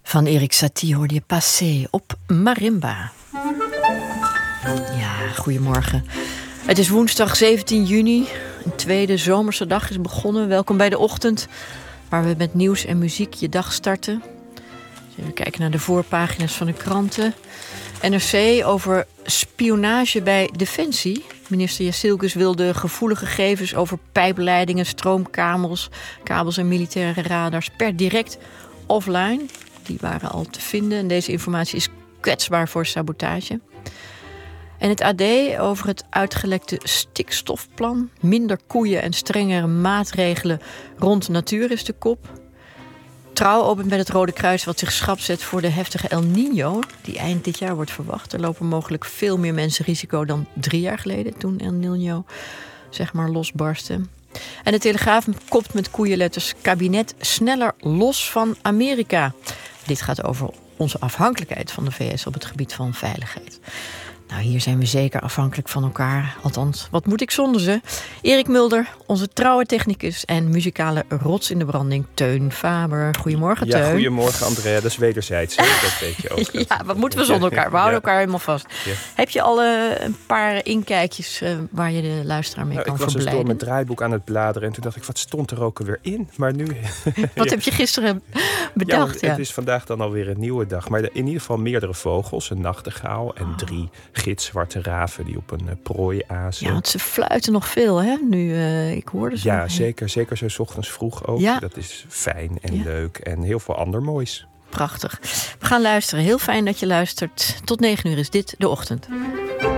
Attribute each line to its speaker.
Speaker 1: Van Erik Satie hoorde je Passé op marimba. Ja, goedemorgen. Het is woensdag 17 juni. Een tweede zomerse dag is begonnen. Welkom bij de ochtend, waar we met nieuws en muziek je dag starten. Even kijken naar de voorpagina's van de kranten. NRC over spionage bij Defensie. Minister Jazilgus wil de gevoelige gegevens over pijpleidingen, stroomkabels en militaire radars per direct offline. Die waren al te vinden en deze informatie is kwetsbaar voor sabotage. En het AD over het uitgelekte stikstofplan. Minder koeien en strengere maatregelen rond natuur is de kop. Trouw opent met het Rode Kruis wat zich schrap zet voor de heftige El Niño, die eind dit jaar wordt verwacht. Er lopen mogelijk veel meer mensen risico dan 3 jaar geleden, toen El Niño zeg maar losbarstte. En de Telegraaf kopt met koeienletters: kabinet sneller los van Amerika. Dit gaat over onze afhankelijkheid van de VS op het gebied van veiligheid. Nou, hier zijn we zeker afhankelijk van elkaar. Althans, wat moet ik zonder ze? Erik Mulder, onze trouwe technicus en muzikale rots in de branding, Teun Faber. Goedemorgen, Teun.
Speaker 2: Ja, goedemorgen, Andrea. Dat is wederzijds. Dat weet je ook.
Speaker 1: Ja, wat moeten we zonder elkaar? We houden elkaar helemaal vast. Ja. Heb je al een paar inkijkjes waar je de luisteraar mee kan verblijden?
Speaker 2: Ik was dus door mijn draaiboek aan het bladeren en toen dacht ik, wat stond er ook alweer in? Maar nu...
Speaker 1: Wat heb je gisteren bedacht?
Speaker 2: Het is vandaag dan alweer een nieuwe dag. Maar in ieder geval meerdere vogels. Een nachtegaal en 3 gitzwarte raven die op een prooi azen.
Speaker 1: Ja, want ze fluiten nog veel, hè? Nu, ik hoorde ze.
Speaker 2: Ja, zeker. Zeker zo 's ochtends vroeg ook. Ja. Dat is fijn en leuk en heel veel ander moois.
Speaker 1: Prachtig. We gaan luisteren. Heel fijn dat je luistert. Tot 9 uur is dit De Ochtend.